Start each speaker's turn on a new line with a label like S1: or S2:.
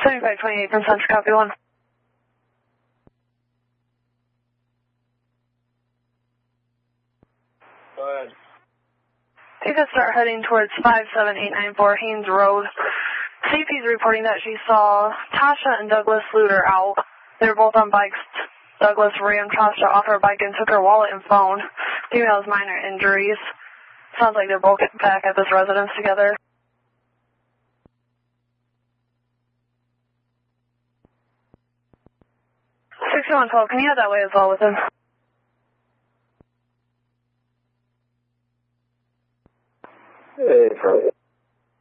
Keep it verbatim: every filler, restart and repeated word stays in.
S1: seventy-five twenty-eight from Central, copy one.
S2: Go ahead.
S1: You can start heading towards five seven eight nine four Haynes Road. C P's reporting that she saw Tasha and Douglas Luter out. They were both on bikes. Douglas ran Tasha off her bike and took her wallet and phone. Female has minor injuries. Sounds like they're both back at this residence together. sixty-one twelve, can you head that way as well with him?